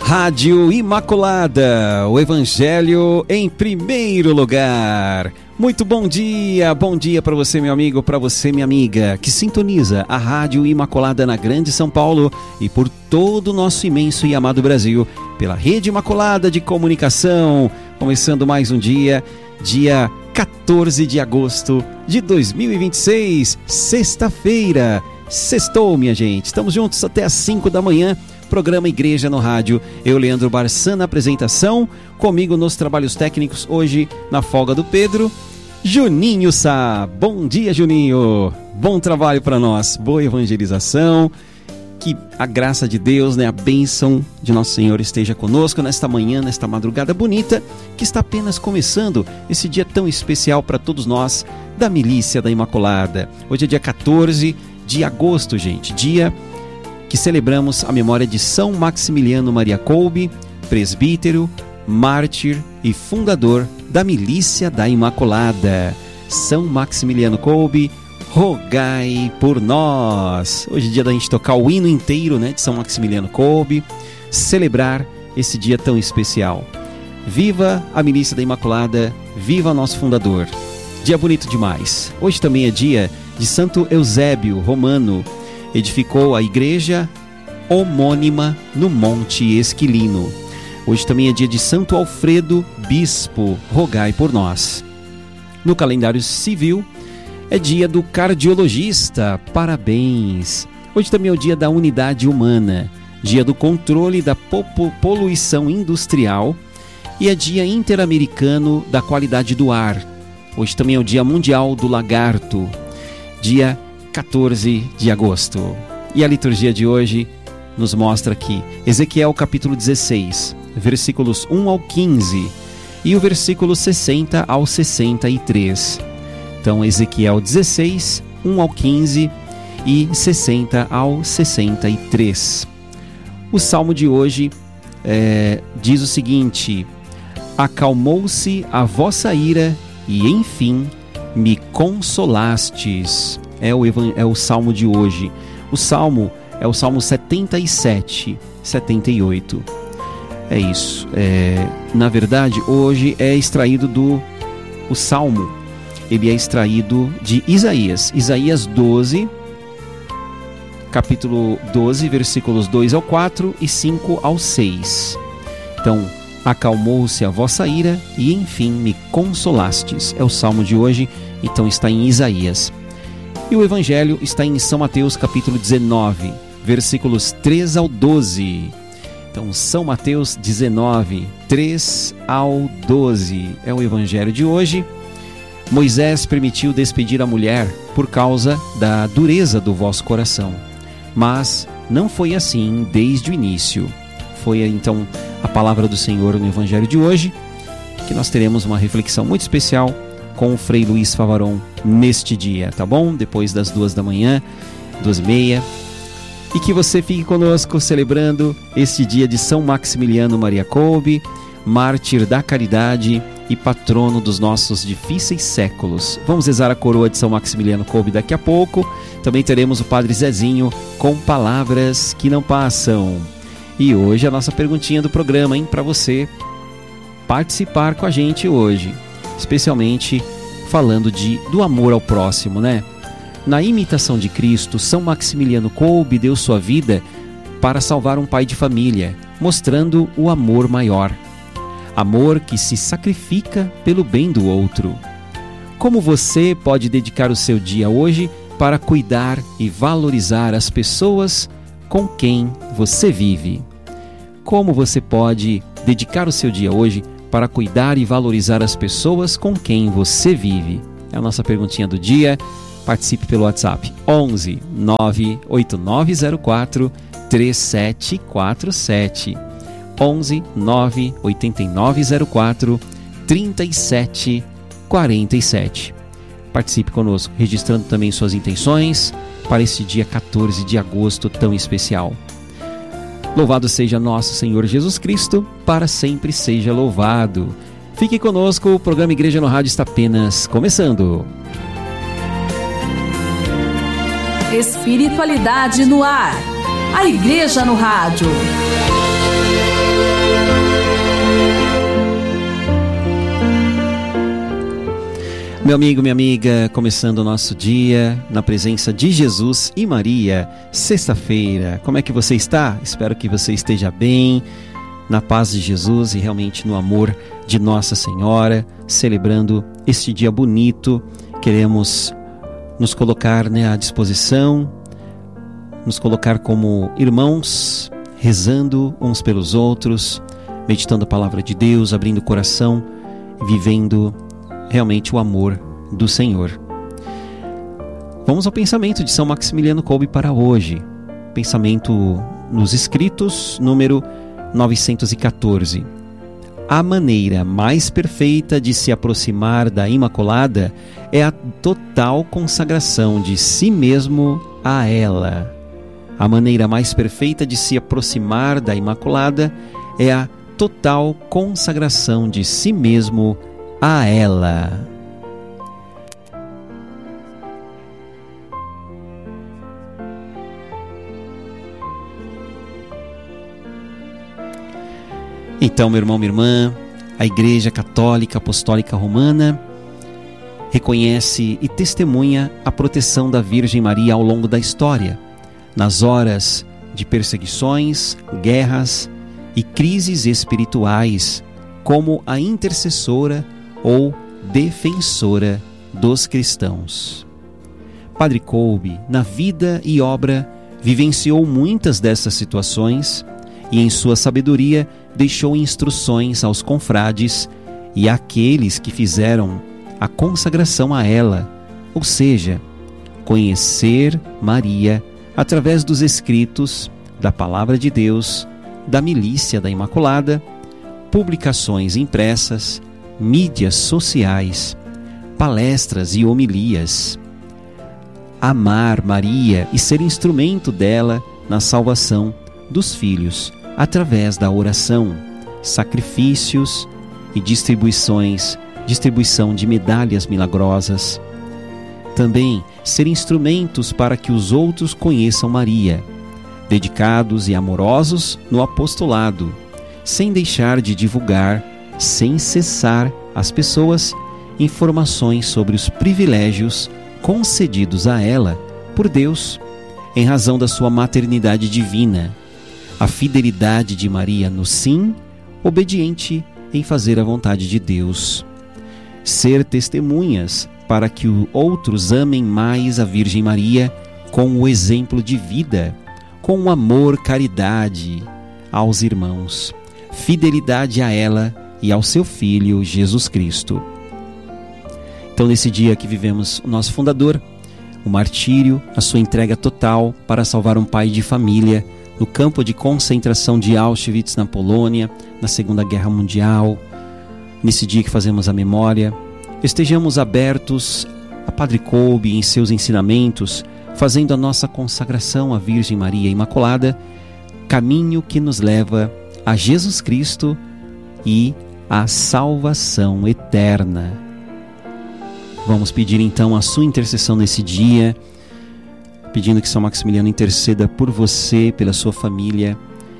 Rádio Imaculada, o Evangelho em primeiro lugar. Muito bom dia para você, meu amigo, para você, minha amiga, que sintoniza a Rádio Imaculada na Grande São Paulo e por todo o nosso imenso e amado Brasil, pela Rede Imaculada de Comunicação. Começando mais um dia 14 de agosto de 2026, sexta-feira. Sextou, minha gente. Estamos juntos até às 5 da manhã. Programa Igreja no Rádio. Eu, Leandro Barçan, na apresentação. Comigo nos trabalhos técnicos, hoje na folga do Pedro, Juninho Sá. Bom dia, Juninho. Bom trabalho para nós. Boa evangelização. Que a graça de Deus, a bênção de Nosso Senhor esteja conosco nesta manhã, nesta madrugada bonita, que está apenas começando esse dia tão especial para todos nós da Milícia da Imaculada. Hoje é dia 14 de agosto, gente. Dia que celebramos a memória de São Maximiliano Maria Kolbe, presbítero, mártir e fundador da Milícia da Imaculada. São Maximiliano Kolbe, rogai por nós. Hoje é dia da gente tocar o hino inteiro, de São Maximiliano Kolbe, celebrar esse dia tão especial. Viva a Milícia da Imaculada, viva nosso fundador. Dia bonito demais. Hoje também é dia de Santo Eusébio Romano. Edificou a igreja homônima no Monte Esquilino. Hoje também é dia de Santo Alfredo Bispo, rogai por nós. No calendário civil, é dia do cardiologista, parabéns. Hoje também é o dia da unidade humana, dia do controle da poluição industrial e é dia interamericano da qualidade do ar. Hoje também é o dia mundial do lagarto, dia 14 de agosto. E a liturgia de hoje nos mostra aqui Ezequiel capítulo 16, versículos 1 ao 15 e o versículo 60 ao 63. Então, Ezequiel 16, 1 ao 15 e 60 ao 63. O salmo de hoje diz o seguinte: acalmou-se a vossa ira e, enfim, me consolastes. É o salmo de hoje. O salmo é o salmo 77, 78. É isso. Na verdade, hoje é extraído o salmo. Ele é extraído de Isaías. Isaías 12, capítulo 12, versículos 2 ao 4 e 5 ao 6. Então, acalmou-se a vossa ira e, enfim, me consolastes. É o salmo de hoje, então está em Isaías. E o Evangelho está em São Mateus capítulo 19, versículos 3 ao 12. Então, São Mateus 19, 3 ao 12 é o Evangelho de hoje. Moisés permitiu despedir a mulher por causa da dureza do vosso coração. Mas não foi assim desde o início. Foi então a palavra do Senhor no Evangelho de hoje, que nós teremos uma reflexão muito especial com o Frei Luiz Favaron neste dia, tá bom? Depois das 2 da manhã, 2h30. E que você fique conosco celebrando este dia de São Maximiliano Maria Kolbe, mártir da caridade e patrono dos nossos difíceis séculos. Vamos rezar a coroa de São Maximiliano Kolbe daqui a pouco. Também teremos o Padre Zezinho com palavras que não passam. E hoje a nossa perguntinha do programa, para você participar com a gente hoje. Especialmente falando do amor ao próximo, Na imitação de Cristo, São Maximiliano Kolbe deu sua vida para salvar um pai de família, mostrando o amor maior. Amor que se sacrifica pelo bem do outro. Como você pode dedicar o seu dia hoje para cuidar e valorizar as pessoas com quem você vive? Como você pode dedicar o seu dia hoje para cuidar e valorizar as pessoas com quem você vive? É a nossa perguntinha do dia. Participe pelo WhatsApp 11 98904 3747. 11 98904 3747. Participe conosco, registrando também suas intenções para este dia 14 de agosto tão especial. Louvado seja nosso Senhor Jesus Cristo, para sempre seja louvado. Fique conosco, o programa Igreja no Rádio está apenas começando. Espiritualidade no ar. A Igreja no Rádio. Meu amigo, minha amiga, começando o nosso dia na presença de Jesus e Maria, sexta-feira. Como é que você está? Espero que você esteja bem, na paz de Jesus e realmente no amor de Nossa Senhora, celebrando este dia bonito. Queremos nos colocar à disposição, nos colocar como irmãos, rezando uns pelos outros, meditando a palavra de Deus, abrindo o coração e vivendo realmente o amor do Senhor. Vamos ao pensamento de São Maximiliano Kolbe para hoje. Pensamento nos escritos, número 914. A maneira mais perfeita de se aproximar da Imaculada é a total consagração de si mesmo a ela. A maneira mais perfeita de se aproximar da Imaculada é a total consagração de si mesmo a ela. Então, meu irmão, minha irmã, a Igreja Católica Apostólica Romana reconhece e testemunha a proteção da Virgem Maria ao longo da história, nas horas de perseguições, guerras e crises espirituais, como a intercessora ou defensora dos cristãos. Padre Kolbe, na vida e obra, vivenciou muitas dessas situações e, em sua sabedoria, deixou instruções aos confrades e àqueles que fizeram a consagração a ela, ou seja, conhecer Maria através dos escritos, da Palavra de Deus, da milícia da Imaculada, publicações impressas, mídias sociais, palestras e homilias. Amar Maria e ser instrumento dela na salvação dos filhos através da oração, sacrifícios e distribuição de medalhas milagrosas. Também ser instrumentos para que os outros conheçam Maria, dedicados e amorosos no apostolado, sem deixar de divulgar, sem cessar, às pessoas informações sobre os privilégios concedidos a ela por Deus, em razão da sua maternidade divina, a fidelidade de Maria no sim, obediente em fazer a vontade de Deus. Ser testemunhas para que outros amem mais a Virgem Maria com o exemplo de vida, com amor, caridade aos irmãos, fidelidade a ela e ao seu Filho Jesus Cristo. Então, nesse dia que vivemos o nosso fundador, o martírio, a sua entrega total para salvar um pai de família no campo de concentração de Auschwitz, na Polônia, na Segunda Guerra Mundial. Nesse dia que fazemos a memória, estejamos abertos a Padre Kolbe em seus ensinamentos, fazendo a nossa consagração à Virgem Maria Imaculada, caminho que nos leva a Jesus Cristo e à salvação eterna. Vamos pedir então a sua intercessão nesse dia, pedindo que São Maximiliano interceda por você, pela sua família.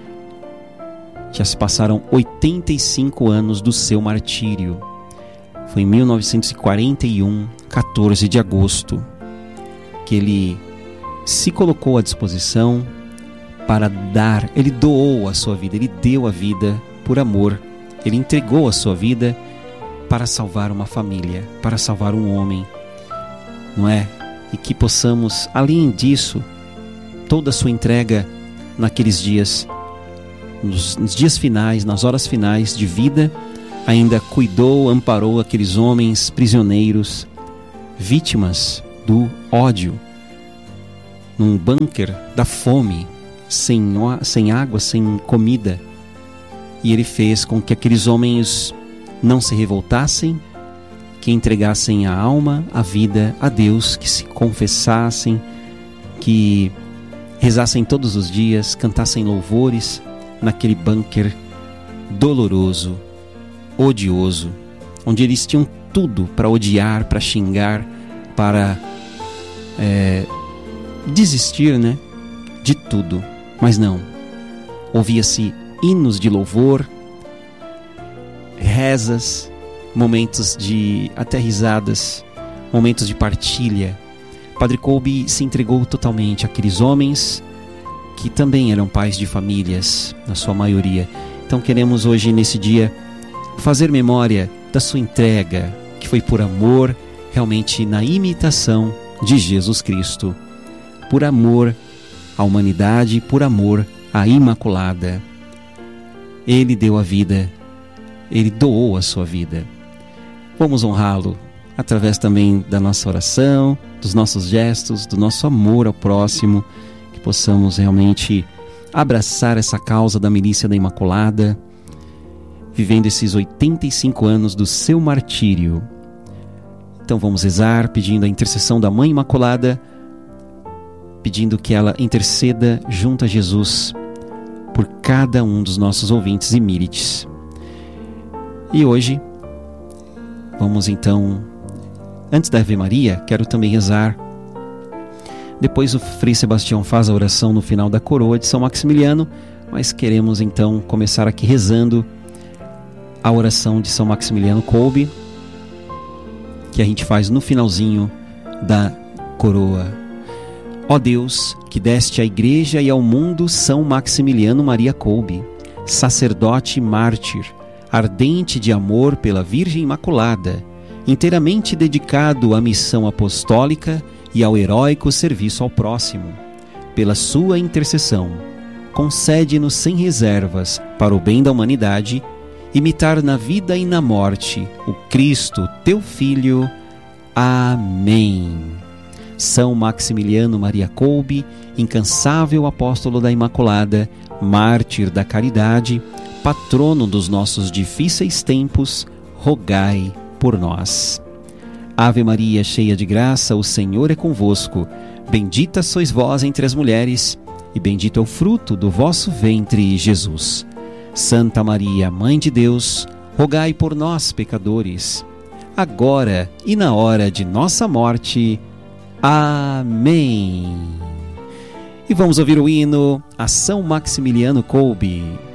Já se passaram 85 anos do seu martírio. Foi em 1941, 14 de agosto, que ele se colocou à disposição para dar. Ele doou a sua vida, ele deu a vida por amor. Ele entregou a sua vida para salvar uma família, para salvar um homem, não é? E que possamos, além disso, toda a sua entrega naqueles dias, nos dias finais, nas horas finais de vida, ainda cuidou, amparou aqueles homens prisioneiros, vítimas do ódio, num bunker da fome, sem água, sem comida. E ele fez com que aqueles homens não se revoltassem, que entregassem a alma, a vida a Deus, que se confessassem, que rezassem todos os dias, cantassem louvores naquele bunker doloroso, odioso, onde eles tinham tudo para odiar, para xingar, para desistir, de tudo. Mas não, ouvia-se hinos de louvor, rezas, momentos de até risadas, momentos de partilha. Padre Kolbe se entregou totalmente àqueles homens que também eram pais de famílias, na sua maioria. Então queremos hoje, nesse dia, fazer memória da sua entrega, que foi por amor, realmente na imitação de Jesus Cristo, por amor à humanidade, por amor à Imaculada. Ele deu a vida, ele doou a sua vida. Vamos honrá-lo através também da nossa oração, dos nossos gestos, do nosso amor ao próximo, que possamos realmente abraçar essa causa da milícia da Imaculada, vivendo esses 85 anos do seu martírio. Então vamos rezar pedindo a intercessão da Mãe Imaculada, pedindo que ela interceda junto a Jesus por cada um dos nossos ouvintes e mírites. E hoje, vamos então, antes da Ave Maria, quero também rezar. Depois o Frei Sebastião faz a oração no final da coroa de São Maximiliano, mas queremos então começar aqui rezando a oração de São Maximiliano Kolbe, que a gente faz no finalzinho da coroa. Ó Deus, que deste à Igreja e ao mundo São Maximiliano Maria Kolbe, sacerdote mártir, ardente de amor pela Virgem Imaculada, inteiramente dedicado à missão apostólica e ao heróico serviço ao próximo, pela sua intercessão, concede-nos sem reservas, para o bem da humanidade, imitar na vida e na morte o Cristo, teu Filho. Amém. São Maximiliano Maria Kolbe, incansável apóstolo da Imaculada, mártir da caridade, patrono dos nossos difíceis tempos, rogai por nós. Ave Maria, cheia de graça, o Senhor é convosco. Bendita sois vós entre as mulheres, e bendito é o fruto do vosso ventre, Jesus. Santa Maria, Mãe de Deus, rogai por nós, pecadores, agora e na hora de nossa morte. Amém. E vamos ouvir o hino a São Maximiliano Kolbe.